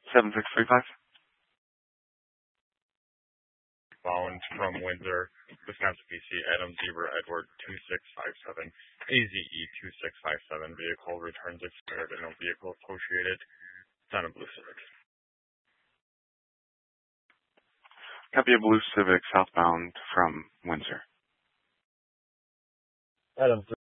7635. Bound from Windsor, Wisconsin, PC, Adam Zebra Edward 2657, AZE 2657. Vehicle returns expired and no vehicle associated. Son of Blue Civic. Copy of Blue Civic southbound from Windsor. Adam